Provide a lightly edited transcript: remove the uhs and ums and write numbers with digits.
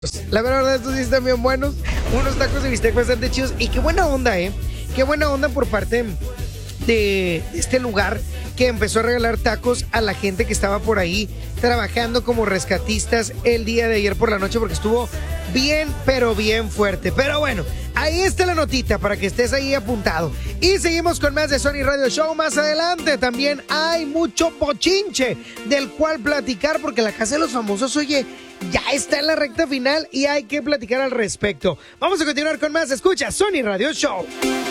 La verdad, estos sí están bien buenos. Unos tacos de bistec bastante chidos. Y qué buena onda, ¿eh? Qué buena onda por parte de este lugar que empezó a regalar tacos a la gente que estaba por ahí trabajando como rescatistas el día de ayer por la noche, porque estuvo bien, pero bien fuerte. Pero bueno, ahí está la notita para que estés ahí apuntado. Y seguimos con más de Sony Radio Show. Más adelante también hay mucho pochinche del cual platicar, porque la Casa de los Famosos, oye, ya está en la recta final y hay que platicar al respecto. Vamos a continuar con más. Escucha Sony Radio Show.